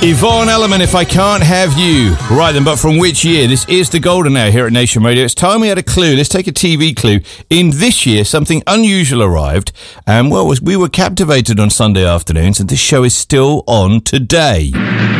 Yvonne Elliman, If I Can't Have You. Right then, but from which year? This is the golden hour here at Nation Radio. It's time we had a clue. Let's take a TV clue. In this year, something unusual arrived. And, well, we were captivated on Sunday afternoons, and this show is still on today.